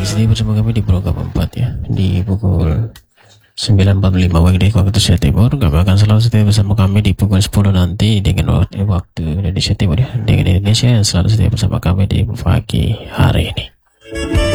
setia bersama kami di program 4 ya, di pukul 9.45 waktu Indonesia Timur. Kami akan selalu setia bersama kami di pukul 10 nanti dengan waktu Indonesia Timur ya, dengan Indonesia yang selalu setia bersama kami di pagi hari ini.